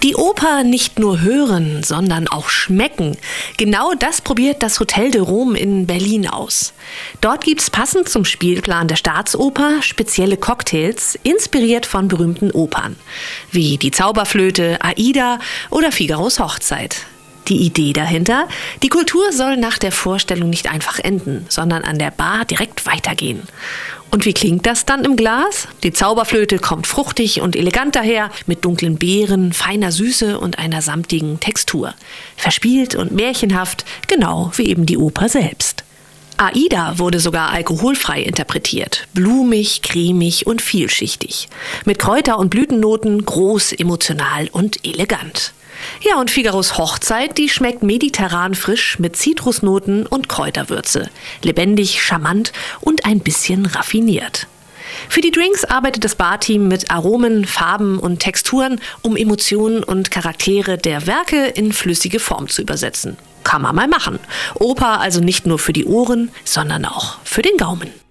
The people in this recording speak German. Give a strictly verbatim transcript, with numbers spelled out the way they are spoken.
Die Oper nicht nur hören, sondern auch schmecken. Genau das probiert das Hotel de Rome in Berlin aus. Dort gibt's passend zum Spielplan der Staatsoper spezielle Cocktails, inspiriert von berühmten Opern, wie die Zauberflöte, Aida oder Figaros Hochzeit. Die Idee dahinter? Die Kultur soll nach der Vorstellung nicht einfach enden, sondern an der Bar direkt weitergehen. Und wie klingt das dann im Glas? Die Zauberflöte kommt fruchtig und elegant daher, mit dunklen Beeren, feiner Süße und einer samtigen Textur. Verspielt und märchenhaft, genau wie eben die Oper selbst. Aida wurde sogar alkoholfrei interpretiert. Blumig, cremig und vielschichtig. Mit Kräuter- und Blütennoten, groß, emotional und elegant. Ja, und Figaros Hochzeit, die schmeckt mediterran frisch mit Zitrusnoten und Kräuterwürze. Lebendig, charmant und ein bisschen raffiniert. Für die Drinks arbeitet das Barteam mit Aromen, Farben und Texturen, um Emotionen und Charaktere der Werke in flüssige Form zu übersetzen. Kann man mal machen. Oper also nicht nur für die Ohren, sondern auch für den Gaumen.